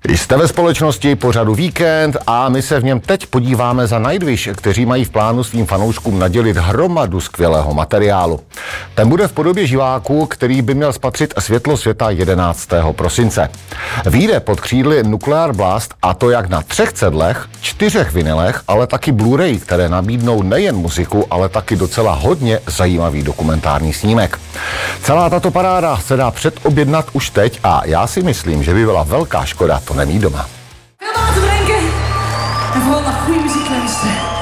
Jste ve společnosti pořadu Víkend a my se v něm teď podíváme za Nightwish, kteří mají v plánu svým fanouškům nadělit hromadu skvělého materiálu. Ten bude v podobě živáku, který by měl spatřit světlo světa 11. prosince. Vyjde pod křídly Nuclear Blast, a to jak na 3 cedlech, 4 vinylech, ale taky Blu-ray, které nabídnou nejen muziku, ale taky docela hodně zajímavý dokumentární snímek. Celá tato paráda se dá předobjednat už teď a já si myslím, že by byla velká škoda to nemít doma. Veel water drinken en vooral naar goede muziek luisteren.